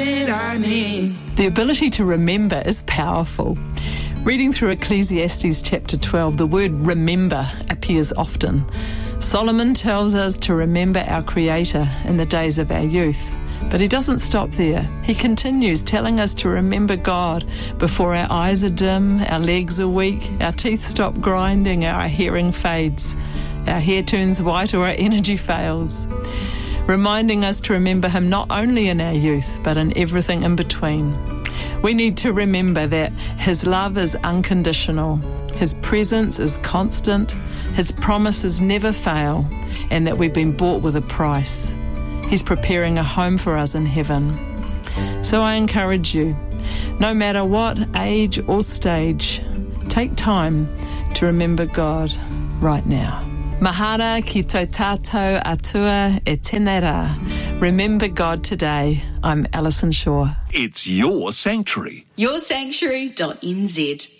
that I need. The ability to remember is powerful. Reading through Ecclesiastes chapter 12, the word remember appears often. Solomon tells us to remember our Creator in the days of our youth. But he doesn't stop there. He continues telling us to remember God before our eyes are dim, our legs are weak, our teeth stop grinding, our hearing fades, our hair turns white or our energy fails. Reminding us to remember him not only in our youth, but in everything in between. We need to remember that his love is unconditional, his presence is constant, his promises never fail, and that we've been bought with a price. He's preparing a home for us in heaven. So I encourage you, no matter what age or stage, take time to remember God right now. Mahara ki tō tātou atua e tēnei rā. Remember God today. I'm Alison Shaw. It's your sanctuary. Yoursanctuary.nz